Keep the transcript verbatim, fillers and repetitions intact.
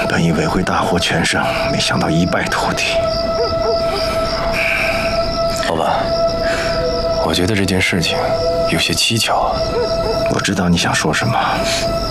本以为会大获全胜，没想到一败涂地。 老板，我觉得这件事情有些蹊跷。 我知道你想说什么。